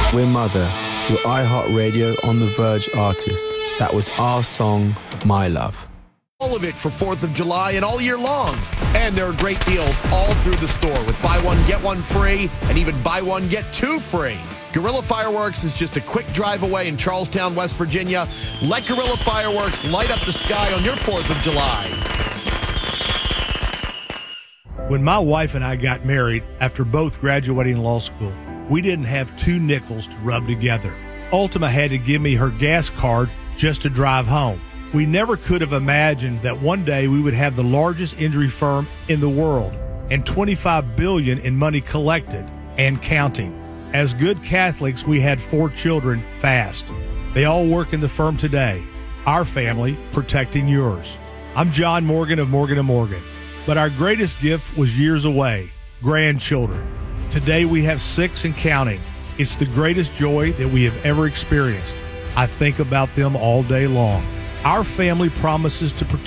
We're Mother, your iHeartRadio On The Verge artist. That was our song, My Love. All of it for 4th of July and all year long. And there are great deals all through the store with buy one, get one free, and even buy one, get two free. Guerrilla Fireworks is just a quick drive away in Charlestown, West Virginia. Let Guerrilla Fireworks light up the sky on your 4th of July. When my wife and I got married after both graduating law school, we didn't have 2 nickels to rub together. Ultima had to give me her gas card just to drive home. We never could have imagined that one day we would have the largest injury firm in the world and $25 billion in money collected and counting. As good Catholics, we had 4 children fast. They all work in the firm today. Our family protecting yours. I'm John Morgan of Morgan & Morgan. But our greatest gift was years away, grandchildren. Today we have 6 and counting. It's the greatest joy that we have ever experienced. I think about them all day long. Our family promises to protect